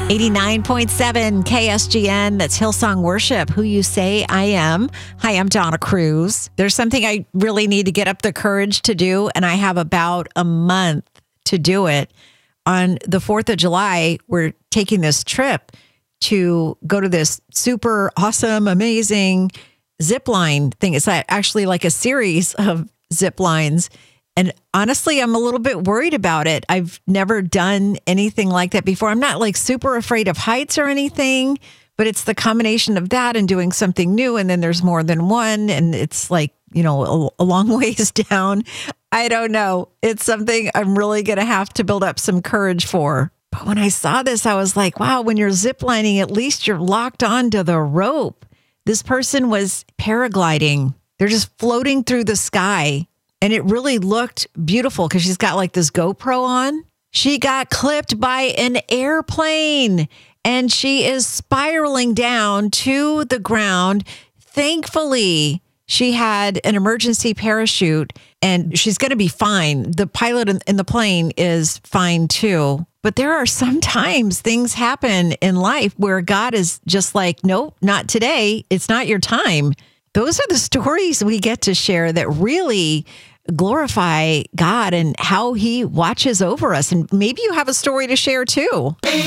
89.7 KSGN, that's Hillsong Worship, Who You Say I Am. Hi, I'm Donna Cruz. There's something I really need to get up the courage to do, and I have about a month to do it. On the 4th of July, we're taking this trip to go to this super awesome, amazing zip line thing. It's actually like a series of zip lines. And honestly, I'm a little bit worried about it. I've never done anything like that before. I'm not like super afraid of heights or anything, but it's the combination of that and doing something new. And then there's more than one. And it's like, you know, a long ways down. I don't know. It's something I'm really going to have to build up some courage for. But when I saw this, I was like, wow, when you're ziplining, at least you're locked onto the rope. This person was paragliding. They're just floating through the sky. And it really looked beautiful because she's got like this GoPro on. She got clipped by an airplane and she is spiraling down to the ground. Thankfully, she had an emergency parachute and she's going to be fine. The pilot in the plane is fine too. But there are sometimes things happen in life where God is just like, nope, not today. It's not your time. Those are the stories we get to share that really glorify God and how he watches over us. And maybe you have a story to share too.